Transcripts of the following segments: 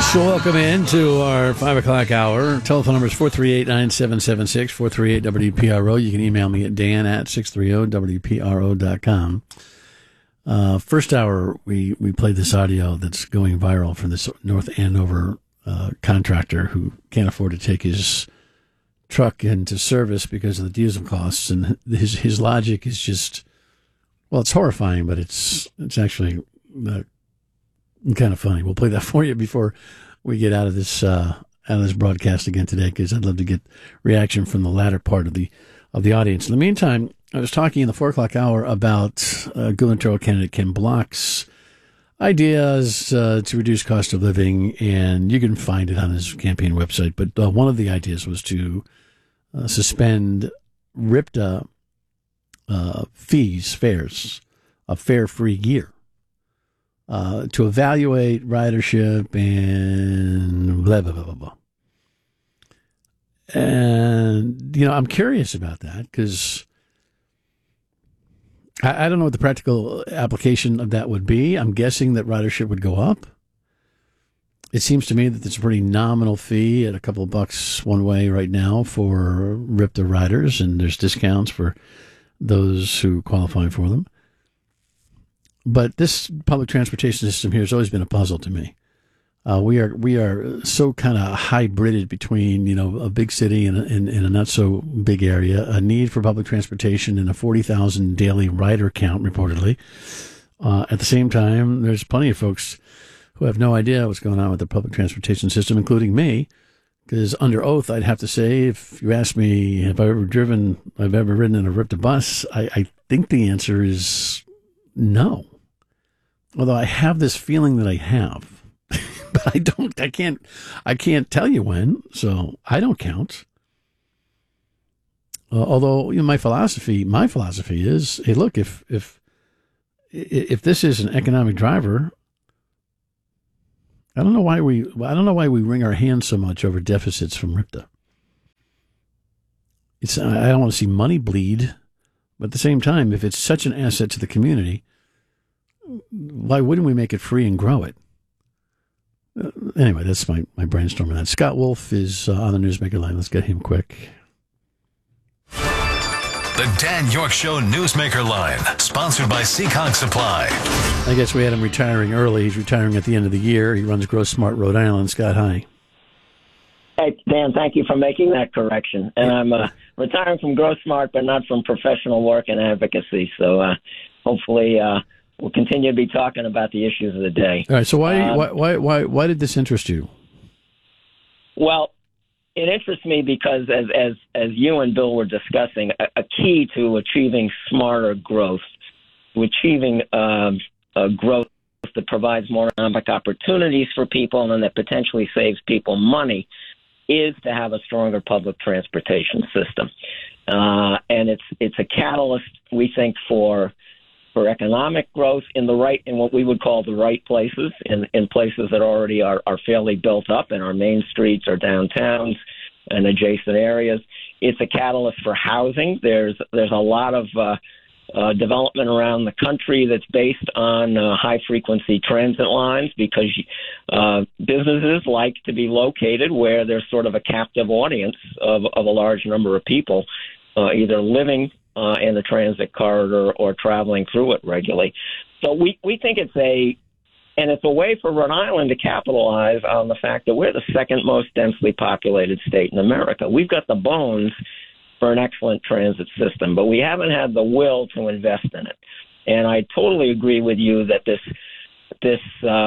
So welcome in to our 5 o'clock hour. Telephone number is 438-9776, 438-WPRO. You can email me at dan@630wpro.com. First hour, we played this audio that's going viral from this North Andover contractor who can't afford to take his truck into service because of the diesel costs. And his logic is just, well, it's horrifying, but it's actually kind of funny. We'll play that for you before we get out of this broadcast again today, because I'd love to get reaction from the latter part of the audience. In the meantime, I was talking in the 4 o'clock hour about gubernatorial candidate Ken Block's ideas to reduce cost of living, and you can find it on his campaign website. But one of the ideas was to suspend RIPTA fares of fare-free gear to evaluate ridership and blah, blah, blah, blah, blah. And, I'm curious about that because I don't know what the practical application of that would be. I'm guessing that ridership would go up. It seems to me that it's a pretty nominal fee at a couple of bucks one way right now for RIPTA riders, and there's discounts for those who qualify for them. But this public transportation system here has always been a puzzle to me. We are so kind of hybrided between, a big city and a not so big area, a need for public transportation and a 40,000 daily rider count reportedly. At the same time, there's plenty of folks who have no idea what's going on with the public transportation system, including me, because under oath, I'd have to say, if you ask me if I've ever ridden in a RIPTA bus, I think the answer is no. Although I have this feeling that I have. But I can't tell you when, so I don't count. Although my philosophy is, hey, look, if this is an economic driver, I don't know why we wring our hands so much over deficits from RIPTA. I don't want to see money bleed, but at the same time, if it's such an asset to the community, why wouldn't we make it free and grow it? Anyway, that's my brainstorm on that. Scott Wolf is on the Newsmaker line. Let's get him quick. The Dan York Show Newsmaker line, sponsored by Seekonk Supply. I guess we had him retiring early. He's retiring at the end of the year. He runs Grow Smart Rhode Island. Scott, hi. Hey, Dan, thank you for making that correction. And I'm retiring from Grow Smart, but not from professional work and advocacy. So hopefully we'll continue to be talking about the issues of the day. All right. So why did this interest you? Well, it interests me because, as you and Bill were discussing, a key to achieving smarter growth, to achieving growth that provides more economic opportunities for people and that potentially saves people money, is to have a stronger public transportation system. And it's a catalyst, we think, for economic growth in what we would call the right places, in places that already are fairly built up in our main streets or downtowns and adjacent areas. It's a catalyst for housing. There's a lot of development around the country that's based on high-frequency transit lines because businesses like to be located where there's sort of a captive audience of a large number of people either living in the transit corridor or traveling through it regularly. So we think it's a way for Rhode Island to capitalize on the fact that we're the second most densely populated state in America. We've got the bones for an excellent transit system, but we haven't had the will to invest in it. And I totally agree with you that this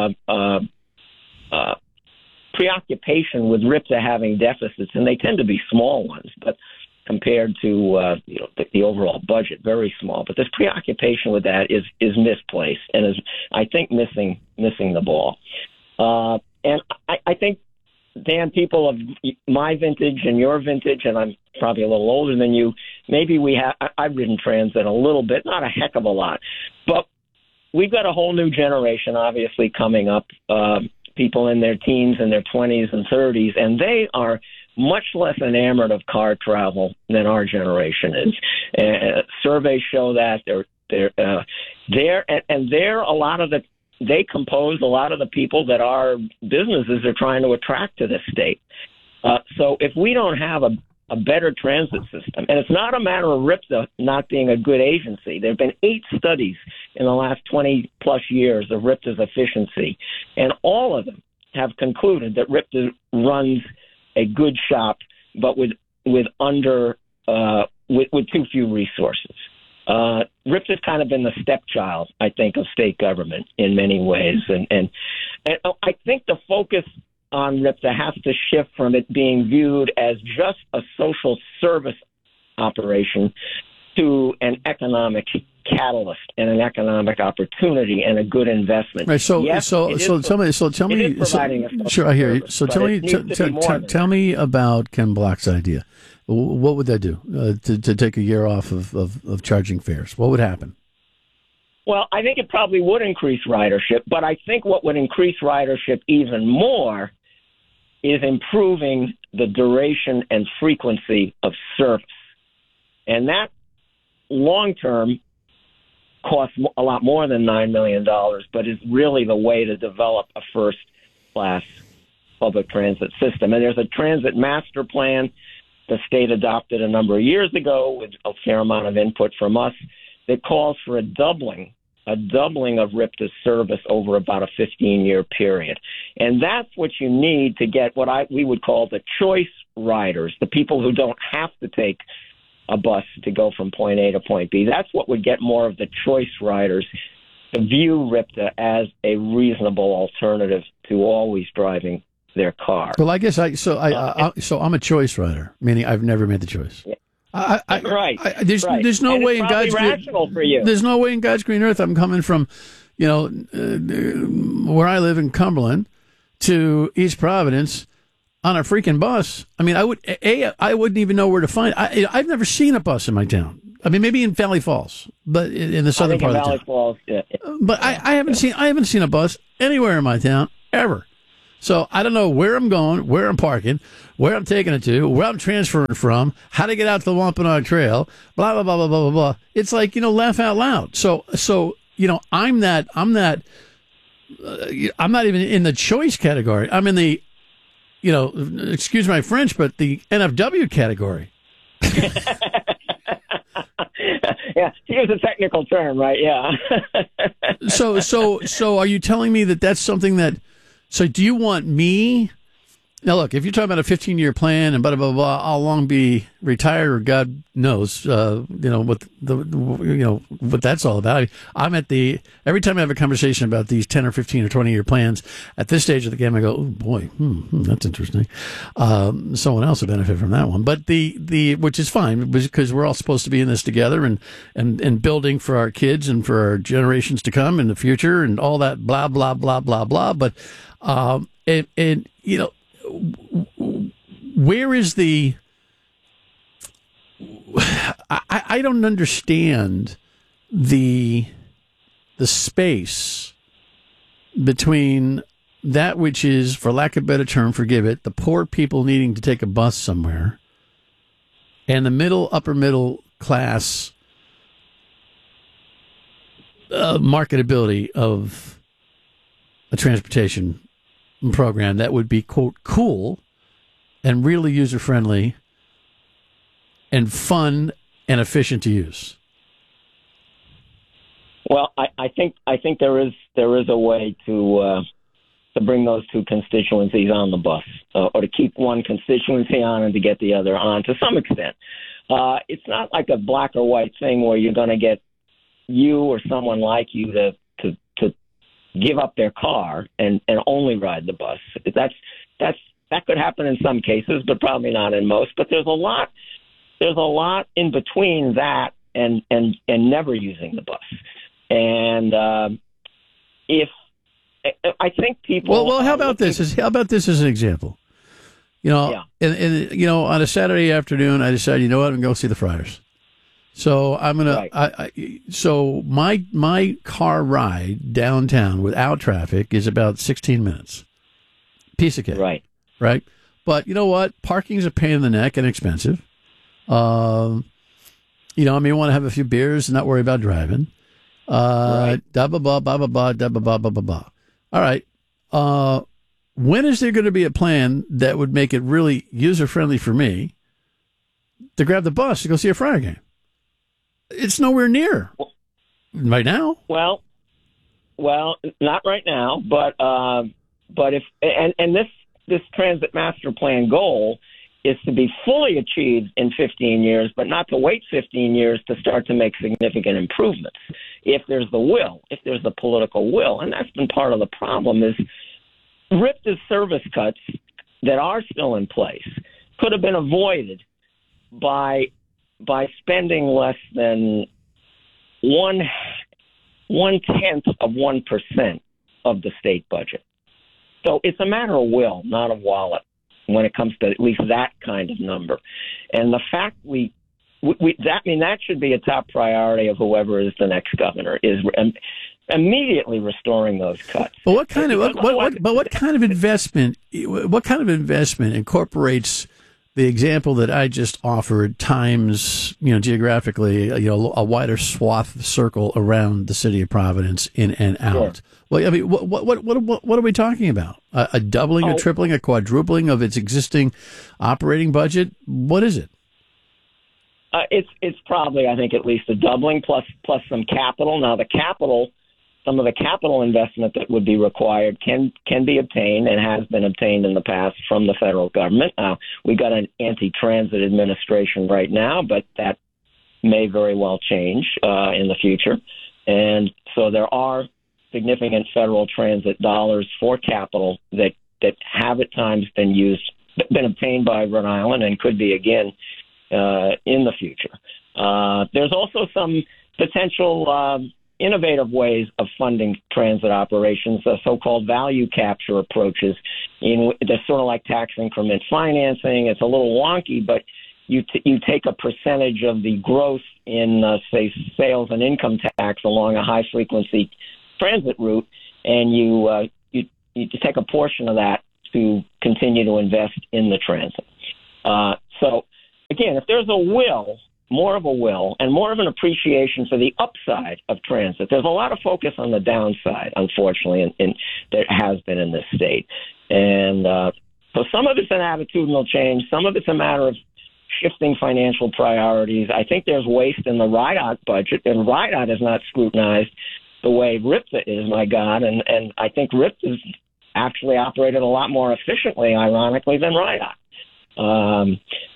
preoccupation with RIPTA having deficits, and they tend to be small ones, but compared to the overall budget, very small. But this preoccupation with that is misplaced and is, I think, missing the ball. And I think, Dan, people of my vintage and your vintage, and I'm probably a little older than you, maybe I've ridden transit a little bit, not a heck of a lot, but we've got a whole new generation obviously coming up, people in their teens and their 20s and 30s, and they are much less enamored of car travel than our generation is. Surveys show that they're a lot of the they compose a lot of the people that our businesses are trying to attract to this state. So if we don't have a better transit system, and it's not a matter of RIPTA not being a good agency. There have been 8 studies in the last 20-plus years of RIPTA's efficiency, and all of them have concluded that RIPTA runs a good shop, but with too few resources. RIPTA's kind of been the stepchild, I think, of state government in many ways, and I think the focus on RIPTA has to shift from it being viewed as just a social service operation to an economic catalyst and an economic opportunity and a good investment. Right. So, yes, tell me. Sure, I hear you. So tell me about Ken Block's idea. What would that do to take a year off of charging fares? What would happen? Well, I think it probably would increase ridership, but I think what would increase ridership even more is improving the duration and frequency of service. And that long-term costs a lot more than $9 million, but is really the way to develop a first-class public transit system. And there's a transit master plan the state adopted a number of years ago with a fair amount of input from us that calls for a doubling of RIPTA's service over about a 15-year period. And that's what you need to get what we would call the choice riders, the people who don't have to take a bus to go from point A to point B. That's what would get more of the choice riders to view RIPTA as a reasonable alternative to always driving their car. Well, I guess I'm a choice rider, meaning I've never made the choice. Yeah. Right. There's no way in God's there's no way in God's green earth I'm coming from, where I live in Cumberland to East Providence on a freaking bus. I mean, I wouldn't even know where to find. I've never seen a bus in my town. I mean, maybe in Valley Falls, but in the southern part of the town. Falls, yeah. But I haven't seen a bus anywhere in my town ever. So I don't know where I'm going, where I'm parking, where I'm taking it to, where I'm transferring from, how to get out to the Wampanoag Trail, blah, blah, blah, blah, blah, blah, blah. It's like, laugh out loud. So I'm not even in the choice category. I'm in the, excuse my French, but the NFW category. Yeah, to use a technical term, right? Yeah. So are you telling me that that's something that? So do you want me? Now, look, if you're talking about a 15-year plan and blah, blah, blah, I'll long be retired or God knows, what that's all about. I'm every time I have a conversation about these 10 or 15 or 20-year plans, at this stage of the game, I go, oh, boy, that's interesting. Someone else will benefit from that one. But which is fine because we're all supposed to be in this together and building for our kids and for our generations to come in the future and all that blah, blah, blah, blah, blah. But, where is the? I don't understand the space between that which is, for lack of a better term, forgive it, the poor people needing to take a bus somewhere, and the upper middle class marketability of a transportation program that would be, quote, cool and really user-friendly and fun and efficient to use. Well, I think there is a way to bring those two constituencies on the bus, or to keep one constituency on and to get the other on to some extent. It's not like a black or white thing where you're going to get you or someone like you to give up their car and only ride the bus. That could happen in some cases, but probably not in most. But there's a lot in between that and never using the bus. And if I think people, well, how about this? How about this as an example? And on a Saturday afternoon, I decided, I'm going to go see the Friars. So I'm gonna. Right. So my car ride downtown without traffic is about 16 minutes. Piece of cake. Right. But you know what? Parking's a pain in the neck and expensive. I may want to have a few beers and not worry about driving. Right. Da ba ba ba ba ba da ba ba ba ba ba. All right. When is there going to be a plan that would make it really user friendly for me to grab the bus to go see a Friar game? It's nowhere near right now. Well, not right now, but if this transit master plan goal is to be fully achieved in 15 years, but not to wait 15 years to start to make significant improvements. If there's the will, if there's the political will, and that's been part of the problem, is RIPTA's service cuts that are still in place could have been avoided by spending less than 1/10 of 1% of the state budget. So it's a matter of will, not of wallet, when it comes to at least that kind of number. And the fact that should be a top priority of whoever is the next governor, is immediately restoring those cuts. But what kind of investment incorporates the example that I just offered times, geographically, a wider swath circle around the city of Providence in and out? Sure. Well, I mean, what are we talking about? A doubling, a tripling, a quadrupling of its existing operating budget? What is it? It's probably, I think, at least a doubling plus some capital. Now, some of the capital investment that would be required can be obtained and has been obtained in the past from the federal government. We got an anti-transit administration right now, but that may very well change in the future. And so there are significant federal transit dollars for capital that have at times been obtained by Rhode Island and could be again in the future. There's also some potential innovative ways of funding transit operations, so-called value capture approaches. They're sort of like tax increment financing. It's a little wonky, but you take a percentage of the growth in, say, sales and income tax along a high-frequency transit route, and you take a portion of that to continue to invest in the transit. So, again, if there's more of a will, and more of an appreciation for the upside of transit. There's a lot of focus on the downside, unfortunately, and there has been in this state. And so some of it's an attitudinal change. Some of it's a matter of shifting financial priorities. I think there's waste in the RIDOT budget, and RIDOT is not scrutinized the way RIPTA is, my God. And I think RIPTA is actually operated a lot more efficiently, ironically, than RIDOT.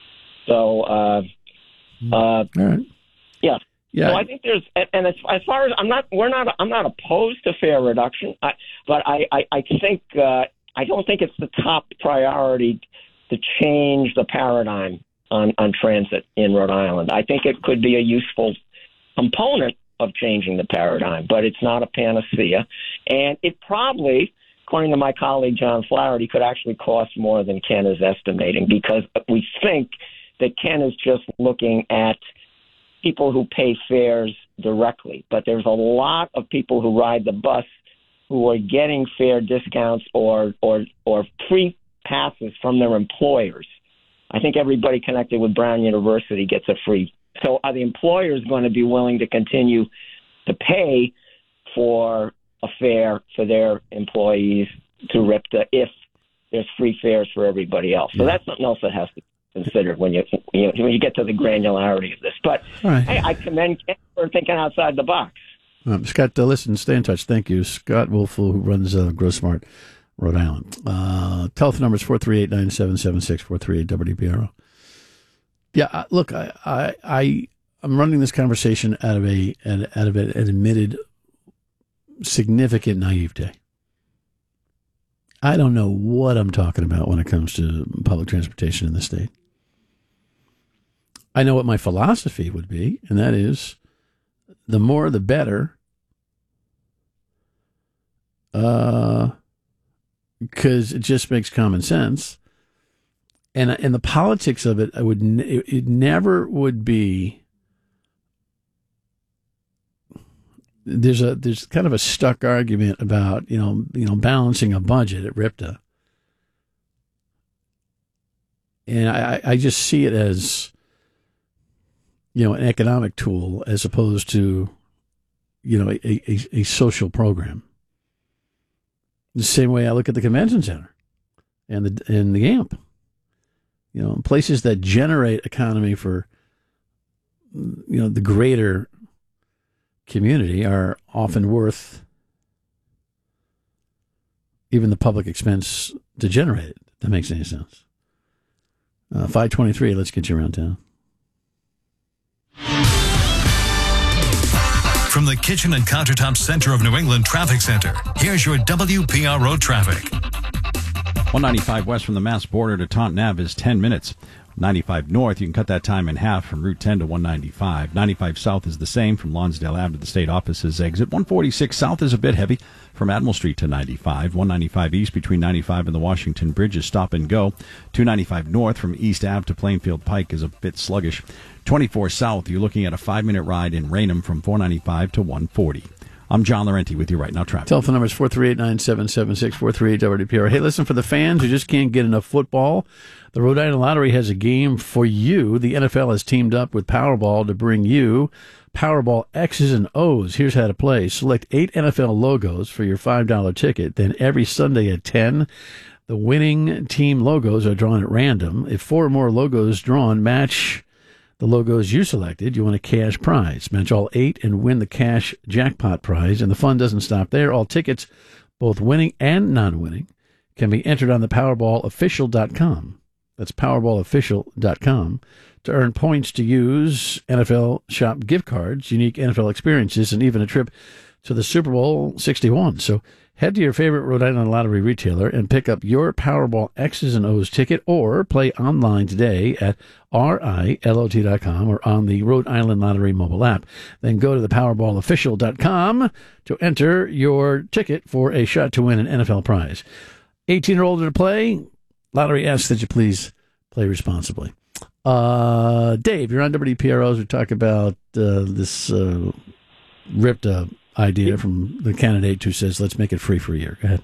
All right. Yeah. Yeah. So I think there's, and as far as I'm not opposed to fare reduction, but I think I don't think it's the top priority to change the paradigm on transit in Rhode Island. I think it could be a useful component of changing the paradigm, but it's not a panacea, and it probably, according to my colleague John Flaherty, could actually cost more than Ken is estimating, because we think that Ken is just looking at people who pay fares directly. But there's a lot of people who ride the bus who are getting fare discounts or free passes from their employers. I think everybody connected with Brown University gets a free. So are the employers going to be willing to continue to pay for a fare for their employees to RIPTA if there's free fares for everybody else? So that's something else that has to be considered when you get to the granularity of this. But right. I commend Ken for thinking outside the box. Scott, listen, stay in touch. Thank you. Scott Wolfel, who runs GrowSmart Rhode Island. Telephone number is 438-9776, 438-WBRO. Yeah, look, I'm running this conversation out of an admitted significant naivete. I don't know what I'm talking about when it comes to public transportation in the state. I know what my philosophy would be, and that is the more the better, because it just makes common sense. And the politics of it, it never would be. There's kind of a stuck argument about balancing a budget at RIPTA, and I just see it as an economic tool as opposed to a social program. The same way I look at the convention center and the AMP. Places that generate economy for the greater community are often worth even the public expense to generate it. If that makes any sense. 523, let's get you around town. From the Kitchen and Countertop Center of New England Traffic Center, here's your WPRO traffic. 195 west from the Mass border to Taunton Ave is 10 minutes. 95 north, you can cut that time in half from Route 10 to 195. 95 south is the same from Lonsdale Ave to the state offices exit. 146 south is a bit heavy from Admiral Street to 95. 195 east between 95 and the Washington Bridge is stop and go. 295 north from East Ave to Plainfield Pike is a bit sluggish. 24 south, you're looking at a 5-minute ride in Raynham from 495 to 140. I'm John Laurenti with you right now, traffic. Telephone number is 438-9776, 438-WPR. Hey, listen, for the fans who just can't get enough football, the Rhode Island Lottery has a game for you. The NFL has teamed up with Powerball to bring you Powerball X's and O's. Here's how to play. Select 8 NFL logos for your $5 ticket. Then every Sunday at 10, the winning team logos are drawn at random. If 4 or more logos drawn match the logos you selected, you win a cash prize. Match all 8 and win the cash jackpot prize. And the fun doesn't stop there. All tickets, both winning and non-winning, can be entered on the PowerballOfficial.com. That's PowerballOfficial.com to earn points to use NFL Shop gift cards, unique NFL experiences, and even a trip to the Super Bowl 61. So head to your favorite Rhode Island Lottery retailer and pick up your Powerball X's and O's ticket, or play online today at RILOT.com or on the Rhode Island Lottery mobile app. Then go to the PowerballOfficial.com to enter your ticket for a shot to win an NFL prize. 18 or older to play. Lottery asks that you please play responsibly. Dave, you're on WPRO as we talk about this ripped idea from the candidate who says, let's make it free for a year. Go ahead.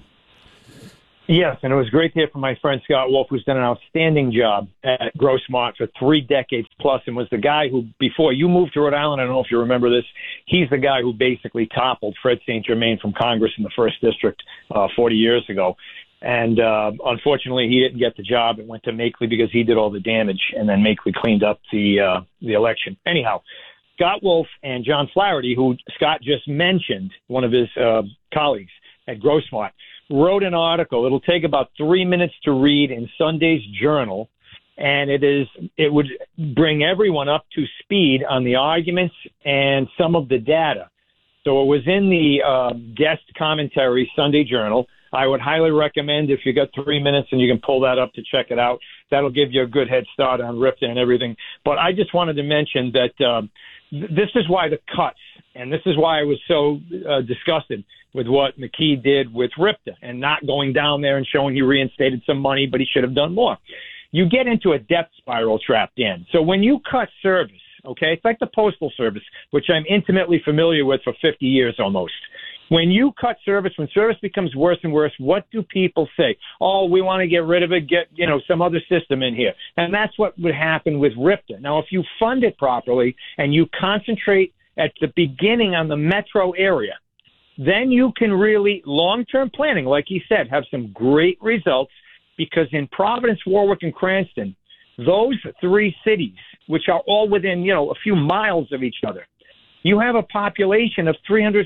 Yes, and it was great to hear from my friend Scott Wolf, who's done an outstanding job at Grossmont for 3 decades plus, and was the guy who, before you moved to Rhode Island, I don't know if you remember this, he's the guy who basically toppled Fred St. Germain from Congress in the 1st District 40 years ago. And unfortunately, he didn't get the job. It went to Makeley because he did all the damage, and then Makeley cleaned up the election. Anyhow, Scott Wolf and John Flaherty, who Scott just mentioned, one of his colleagues at Grossmont, wrote an article. It'll take about 3 minutes to read in Sunday's Journal, and it would bring everyone up to speed on the arguments and some of the data. So it was in the guest commentary Sunday Journal. I would highly recommend, if you got 3 minutes and you can pull that up, to check it out. That'll give you a good head start on RIPTA and everything. But I just wanted to mention that this is why the cuts, and this is why I was so disgusted with what McKee did with RIPTA and not going down there and showing he reinstated some money, but he should have done more. You get into a debt spiral trap, Dan. So when you cut service, okay, it's like the Postal Service, which I'm intimately familiar with for 50 years almost. When you cut service, when service becomes worse and worse, what do people say? Oh, we want to get rid of it, get some other system in here. And that's what would happen with RIPTA. Now, if you fund it properly and you concentrate at the beginning on the metro area, then you can really, long-term planning, like he said, have some great results, because in Providence, Warwick, and Cranston, those 3 cities, which are all within, a few miles of each other, you have a population of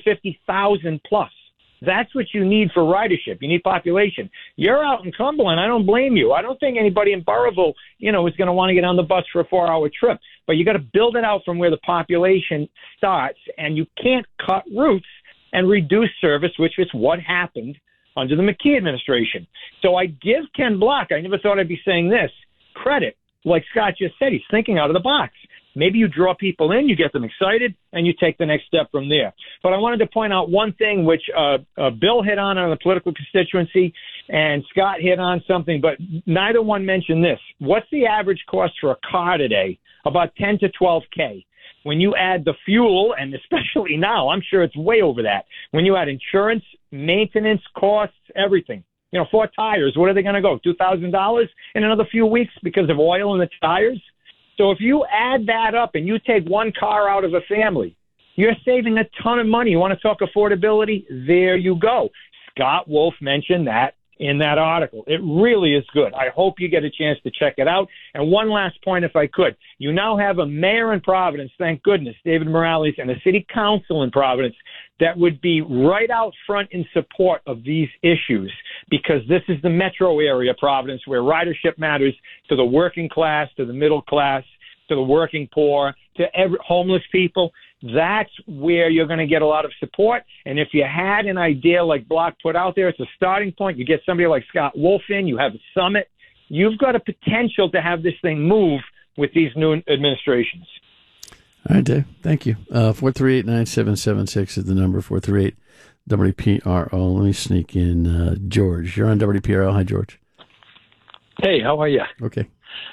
350,000 plus. That's what you need for ridership. You need population. You're out in Cumberland. I don't blame you. I don't think anybody in Burrillville, is going to want to get on the bus for a 4-hour trip. But you got to build it out from where the population starts, and you can't cut routes and reduce service, which is what happened under the McKee administration. So I give Ken Block, I never thought I'd be saying this, credit. Like Scott just said, he's thinking out of the box. Maybe you draw people in, you get them excited, and you take the next step from there. But I wanted to point out one thing which Bill hit on the political constituency, and Scott hit on something, but neither one mentioned this. What's the average cost for a car today? About 10 to 12K. When you add the fuel, and especially now, I'm sure it's way over that. When you add insurance, maintenance costs, everything. 4 tires, what are they going to go? $2,000 in another few weeks because of oil in the tires? So if you add that up and you take one car out of a family, You're saving a ton of money. You want to talk affordability? There you go. Scott Wolf mentioned that in that article. It really is good. I hope you get a chance to check it out. And one last point, if I could. You now have a mayor in Providence, thank goodness, David Morales, and a city council in Providence that would be right out front in support of these issues, because this is the metro area, Providence, where ridership matters to the working class, to the middle class, to the working poor, to homeless people. That's where you're going to get a lot of support. And if you had an idea like Block put out there, it's a starting point. You get somebody like Scott Wolf in, you have a summit. You've got a potential to have this thing move with these new administrations. All right, Dave. Thank you. 438-9776 is the number, 438-WPRO. Let me sneak in George. You're on WPRO. Hi, George. Hey, how are you? Okay.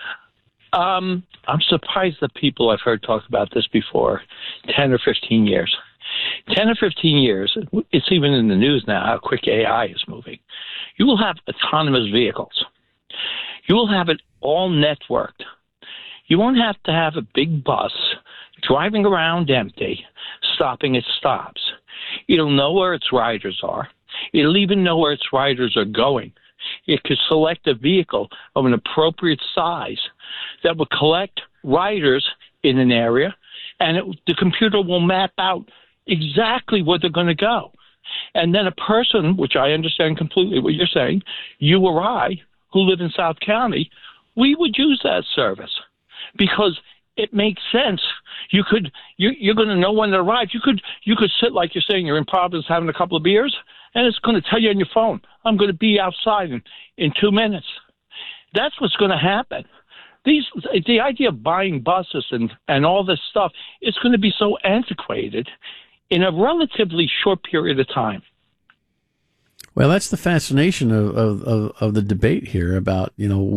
I'm surprised that people I've heard talk about this before, 10 or 15 years. 10 or 15 years, it's even in the news now how quick AI is moving. You will have autonomous vehicles. You will have it all networked. You won't have to have a big bus driving around empty, stopping at stops. It'll know where its riders are. It'll even know where its riders are going. It could select a vehicle of an appropriate size that will collect riders in an area, and the computer will map out exactly where they're going to go. And then a person, which I understand completely what you're saying, you or I, who live in South County, we would use that service because it makes sense. You're going to know when to arrive. You could sit, like you're saying, you're in Providence having a couple of beers, and it's going to tell you on your phone, I'm going to be outside in 2 minutes. That's what's going to happen. The idea of buying buses and all this stuff is going to be so antiquated in a relatively short period of time. Well, that's the fascination of the debate here about,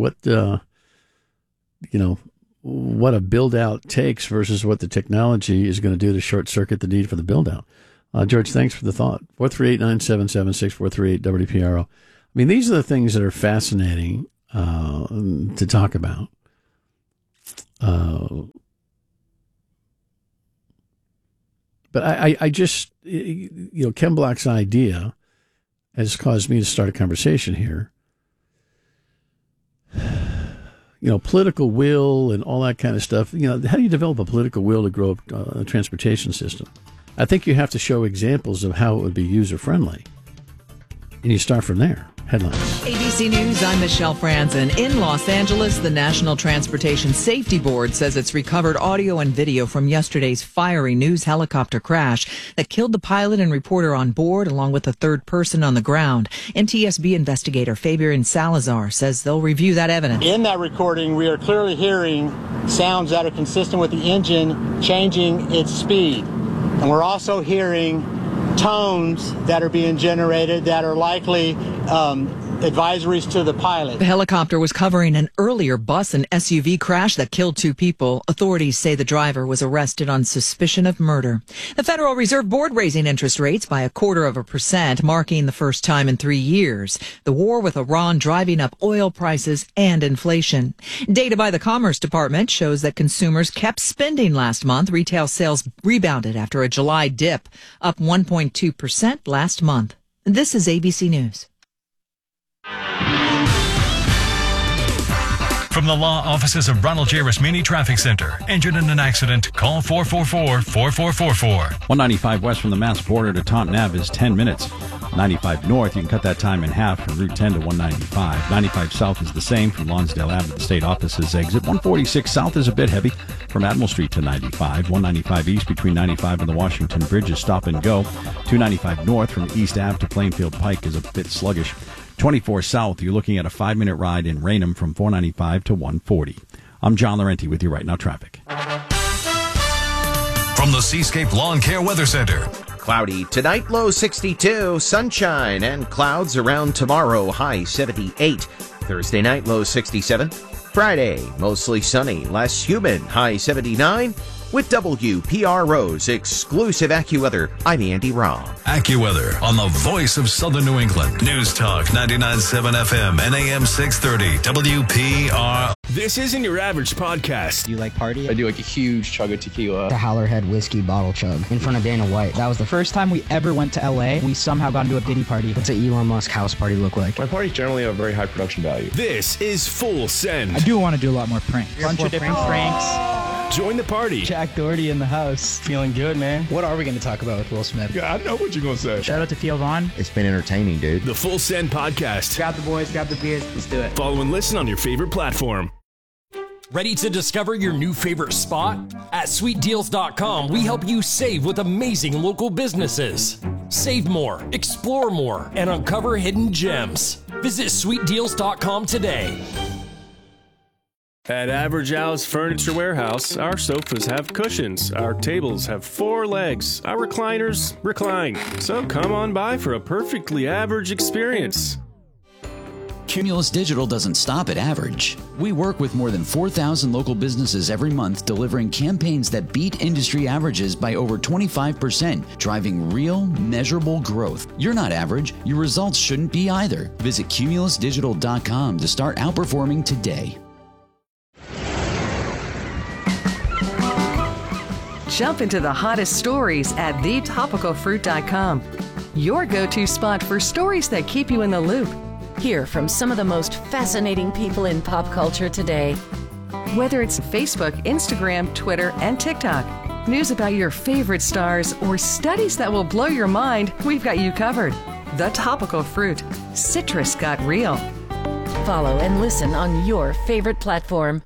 what a build out takes versus what the technology is going to do to short circuit the need for the build out. George, thanks for the thought. 438-9776, 438-WPRO. I mean, these are the things that are fascinating to talk about. But I just, Ken Block's idea has caused me to start a conversation here. Political will and all that kind of stuff. How do you develop a political will to grow a transportation system? I think you have to show examples of how it would be user-friendly. And you start from there. Headlines. ABC News, I'm Michelle Franzen. In Los Angeles, the National Transportation Safety Board says it's recovered audio and video from yesterday's fiery news helicopter crash that killed the pilot and reporter on board, along with a third person on the ground. NTSB investigator Fabian Salazar says they'll review that evidence. In that recording, we are clearly hearing sounds that are consistent with the engine changing its speed. And we're also hearing tones that are being generated that are likely advisories to the pilot. The helicopter was covering an earlier bus and SUV crash that killed 2 people. Authorities say the driver was arrested on suspicion of murder. The Federal Reserve Board raising interest rates by 0.25%, marking the first time in 3 years. The war with Iran driving up oil prices and inflation. Data by the Commerce Department shows that consumers kept spending last month. Retail sales rebounded after a July dip, up 1.2% last month. This is ABC News. From the law offices of Ronald J. Rasmini Traffic Center. Injured in an accident? Call 444-4444. 195 west from the Mass border to Taunton Ave is 10 minutes. 95 north, you can cut that time in half from Route 10 to 195. 95 south is the same from Lonsdale Ave to the state offices exit. 146 south is a bit heavy from Admiral Street to 95. 195 east between 95 and the Washington Bridge is stop and go. 295 north from East Ave to Plainfield Pike is a bit sluggish. 24 south, you're looking at a 5-minute ride in Raynham from 495 to 140. I'm John Laurenti with you right now, traffic. From the Seascape Lawn Care Weather Center. Cloudy tonight, low 62, sunshine and clouds around tomorrow, high 78. Thursday night, low 67. Friday, mostly sunny, less humid, high 79. With WPRO's exclusive AccuWeather, I'm Andy Robb. AccuWeather on the voice of Southern New England. News Talk 99.7 FM and AM 630 WPR. This isn't your average podcast. Do you like party? I do like a huge chug of tequila. The Howlerhead whiskey bottle chug in front of Dana White. That was the first time we ever went to LA. We somehow got into a Diddy party. What's an Elon Musk house party look like? My parties generally have very high production value. This is Full Send. I do want to do a lot more pranks. A bunch of different pranks. Join the party. Jack Doherty in the house. Feeling good, man. What are we going to talk about with Will Smith? Yeah, I know what you're going to say. Shout out to Theo Vaughn. It's been entertaining, dude. The Full Send podcast. Grab the boys, grab the beers. Let's do it. Follow and listen on your favorite platform. Ready to discover your new favorite spot? At sweetdeals.com, we help you save with amazing local businesses. Save more, explore more, and uncover hidden gems. Visit sweetdeals.com today. At Average Al's Furniture Warehouse, our sofas have cushions, our tables have 4 legs, our recliners recline. So come on by for a perfectly average experience. Cumulus Digital doesn't stop at average. We work with more than 4,000 local businesses every month, delivering campaigns that beat industry averages by over 25%, driving real, measurable growth. You're not average. Your results shouldn't be either. Visit cumulusdigital.com to start outperforming today. Jump into the hottest stories at thetopicalfruit.com. Your go-to spot for stories that keep you in the loop. Hear from some of the most fascinating people in pop culture today. Whether it's Facebook, Instagram, Twitter, and TikTok, news about your favorite stars, or studies that will blow your mind, we've got you covered. The Topical Fruit. Citrus got real. Follow and listen on your favorite platform.